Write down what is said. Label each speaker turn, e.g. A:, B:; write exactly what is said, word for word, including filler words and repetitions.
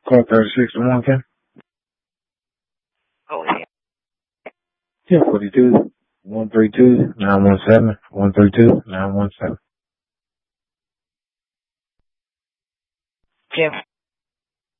A: Call thirty-six to one, Ken?
B: Oh, yeah.
A: Yeah, forty-two, one three two, nine one seven, one three two, nine one seven.
B: Jim.